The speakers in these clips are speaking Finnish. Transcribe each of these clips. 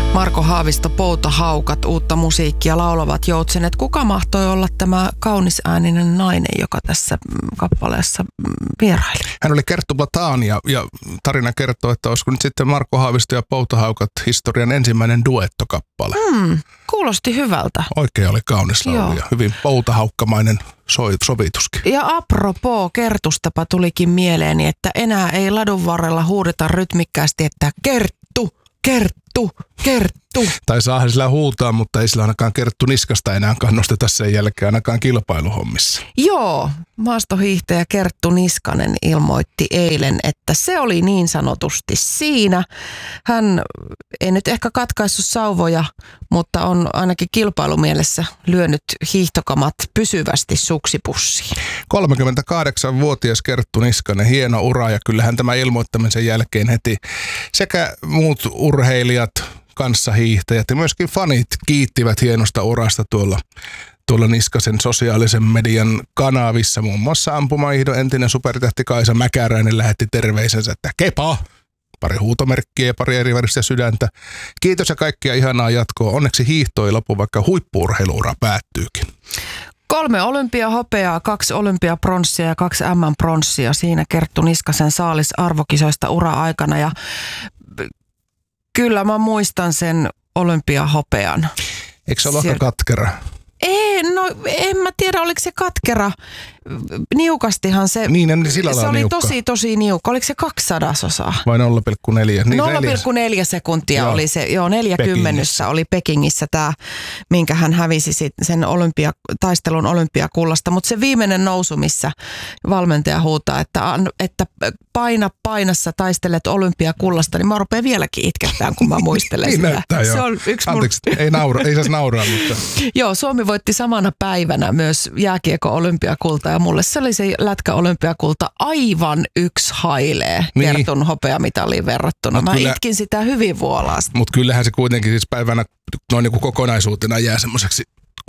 Marko Haavisto, Poutahaukat, uutta musiikkia, laulavat joutsenet. Kuka mahtoi olla tämä kaunisääninen nainen, joka tässä kappaleessa vieraili? Hän oli Kerttu Plathan ja tarina kertoo, että olisiko nyt sitten Marko Haavisto ja Poutahaukat historian ensimmäinen duettokappale. Kuulosti hyvältä. Oikein oli kaunis laulu ja hyvin poutahaukkamainen sovituskin. Ja apropos Kertustapa tulikin mieleeni, että enää ei ladun varrella huudeta rytmikkäästi, että Kerttu, Kerttu, Kerttu. Tai saahan sillä huutaa, mutta ei sillä ainakaan Kerttu niskasta enää kannusteta sen jälkeen ainakaan kilpailuhommissa. Joo, maastohiihtäjä Kerttu Niskanen ilmoitti eilen, että se oli niin sanotusti siinä. Hän ei nyt ehkä katkaissut sauvoja, mutta on ainakin kilpailumielessä lyönyt hiihtokamat pysyvästi suksipussiin. 38-vuotias Kerttu Niskanen, hieno ura, ja kyllähän tämä ilmoittamisen jälkeen heti sekä muut urheilijat, kanssahiihtäjät ja myöskin fanit kiittivät hienosta urasta tuolla Niskasen sosiaalisen median kanavissa. Muun muassa ampumaihdon entinen supertähti Kaisa Mäkäräinen lähetti terveisensä, että kepa! Pari huutomerkkiä ja pari eri väristä sydäntä. Kiitos ja kaikkia ihanaa jatkoa. Onneksi hiihto ei lopu, vaikka huippu-urheiluura päättyykin. 3 olympiahopeaa, 2 olympiapronssia ja 2 MM-pronssia. Siinä Kerttu Niskasen saalis arvokisoista ura-aikana ja kyllä mä muistan sen olympiahopean. Eikö se ollut aika katkera? En mä tiedä, oliko se katkera. Niukastihan se, niin sillä se oli niukka. tosi niukka. Oliko se 2/100? Vai 0,4? Niin 0,4 sekuntia oli se, 40 oli Pekingissä tämä, minkä hän hävisi sen taistelun olympiakullasta. Mutta se viimeinen nousu, missä valmentaja huutaa, että painassa taistelet olympiakullasta, niin mä rupean vieläkin itkettään, kun mä muistelen niin sitä. näyttää, se joo. on yksi Anteeksi, ei saisi nauraa, mutta... Joo, Suomi voitti samana päivänä myös jääkiekko-olympiakulta ja mulle se oli se lätkä-olympiakulta aivan yksi hailee Kertun hopeamitaliin verrattuna. Mä itkin sitä hyvin vuolaasti. Mutta kyllähän se kuitenkin siis päivänä noin niin kuin kokonaisuutena jää semmoiseksi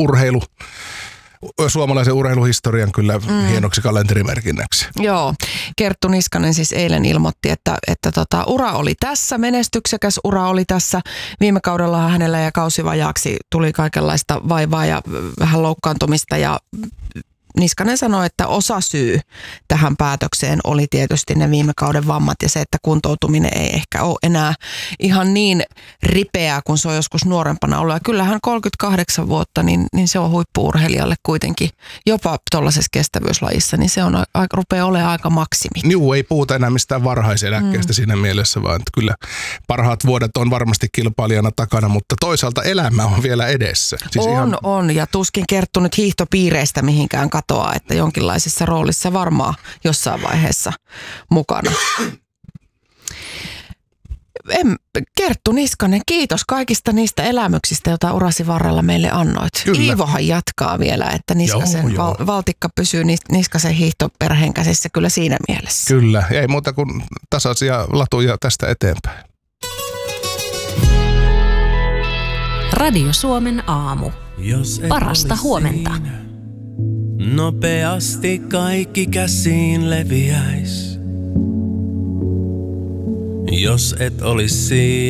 suomalaisen urheiluhistorian kyllä hienoksi kalenterimerkinnäksi. Joo, Kerttu Niskanen siis eilen ilmoitti, että ura oli tässä, menestyksekäs ura oli tässä. Viime kaudella hänellä ja kausivajaaksi tuli kaikenlaista vaivaa ja vähän loukkaantumista ja Niskanen sanoi, että osasyy tähän päätökseen oli tietysti ne viime kauden vammat ja se, että kuntoutuminen ei ehkä ole enää ihan niin ripeää, kun se on joskus nuorempana ollut. Ja kyllähän 38 vuotta, niin se on huippu-urheilijalle kuitenkin jopa tuollaisessa kestävyyslajissa, niin se on, rupeaa olemaan aika maksimi. Joo, ei puhuta enää mistään varhaiseläkkeestä siinä mielessä, vaan että kyllä parhaat vuodet on varmasti kilpailijana takana, mutta toisaalta elämä on vielä edessä. Siis on, ja tuskin Kerttu nyt hiihtopiireistä mihinkään katoaa, että jonkinlaisessa roolissa varmaan jossain vaiheessa mukana. Kerttu Niskanen, kiitos kaikista niistä elämyksistä, joita urasi varrella meille annoit. Kyllä. Iivohan jatkaa vielä, että Niskasen valtikka pysyy Niskasen hiihtoperheen käsissä kyllä siinä mielessä. Kyllä, ei muuta kuin tasaisia latuja tästä eteenpäin. Radio Suomen aamu. Parasta huomenta. Nopeasti kaikki käsiin leviäis. Jos et olisi